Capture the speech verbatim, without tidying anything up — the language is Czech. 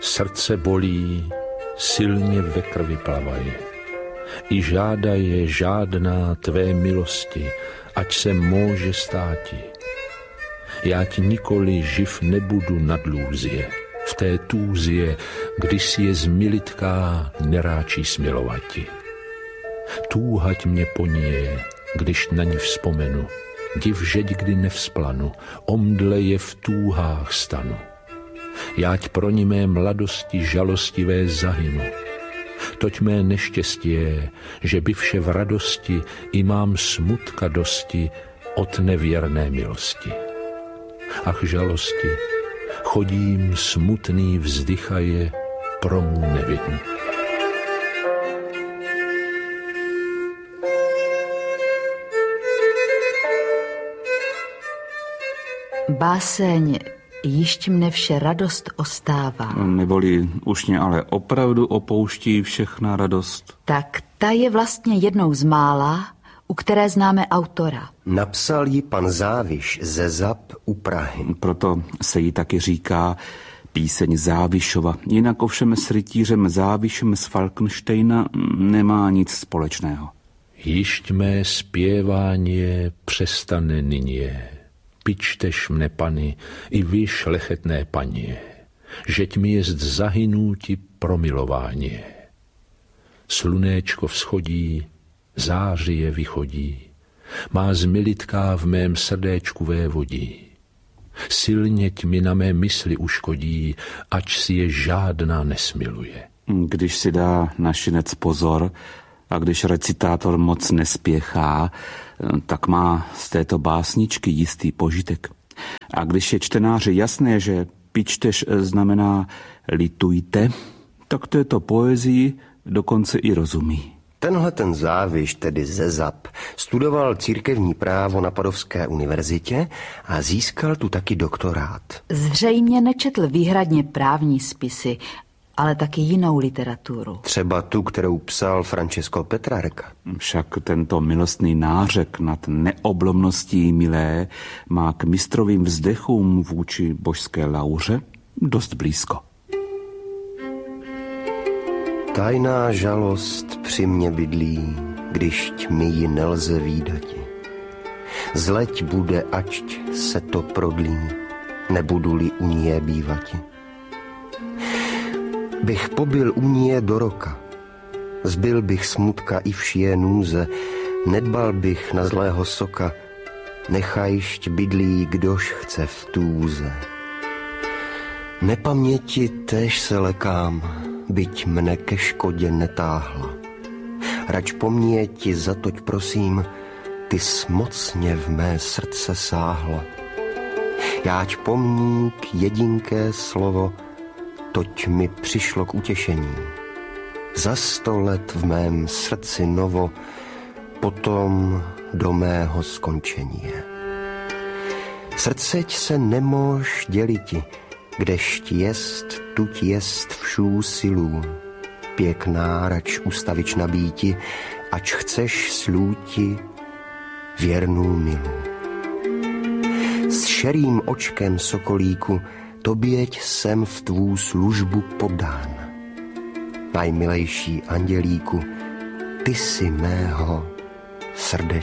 Srdce bolí, silně ve krvi plavají. I žádaje žádná tvé milosti, ať se může státi. Já ti nikoli živ nebudu nadlůzie, v té tůzie, když si je zmilitká neráčí smilovati. Túhať mě poníje, když na ní vzpomenu, div žeď kdy nevzplanu, omdle je v túhách stanu. Jáť pro ní mé mladosti žalostivé zahynu. Toť mé neštěstí je, že by vše v radosti i mám smutka dosti od nevěrné milosti. Ach žalosti, chodím smutný vzdychaje pro mou nevinu. Báseň Jišť mne vše radost ostává. Neboli už mě ale opravdu opouští všechna radost. Tak ta je vlastně jednou z mála, u které známe autora. Napsal ji pan Záviš ze Zap u Prahy. Proto se jí taky říká píseň Závišova. Jinak ovšem s rytířem Závišem z Falkensteina nemá nic společného. Jišť mé zpěvání přestane nyní. Pičtež mne, pany, i vy šlechetné paně, žeť mi jest zahynúti promilování. Slunéčko vzchodí, záři je vychodí, má zmilitká v mém srdéčku vévodí. Silně mi na mé mysli uškodí, ač si je žádná nesmiluje. Když si dá našinec pozor a když recitátor moc nespěchá, tak má z této básničky jistý požitek. A když je čtenáři jasné, že pičtež znamená litujte, tak této poezii dokonce i rozumí. Tenhle ten Záviš, tedy ze Zap, studoval církevní právo na Padovské univerzitě a získal tu taky doktorát. Zřejmě nečetl výhradně právní spisy, ale taky jinou literaturu. Třeba tu, kterou psal Francesco Petrarca. Však tento milostný nářek nad neoblomností milé má k mistrovým vzdechům vůči božské lauře dost blízko. Tajná žalost při mně bydlí, když mi ji nelze vídati. Zleť bude, ačť se to prodlí, nebudu-li u ní bývati. Bych pobyl u ní do roka, zbyl bych smutka i všie núze, nedbal bych na zlého soka, nechajšť bydlí, kdož chce v túze. Nepaměti též se lekám, byť mne ke škodě netáhla. Rač poměti zatoť prosím, ty smocně v mé srdce sáhla. Jáť pomník jedinké slovo, toť mi přišlo k utěšení. Za sto let v mém srdci novo, potom do mého skončení. Srdceť se nemůž děliti, kdežť jest, tuť jest všů silů. Pěkná, rač ustavična býti, ač chceš slúti věrnou milu. S šerým očkem sokolíku, toběť jsem v tvou službu podán. Najmilejší andělíku, ty si mého srdečka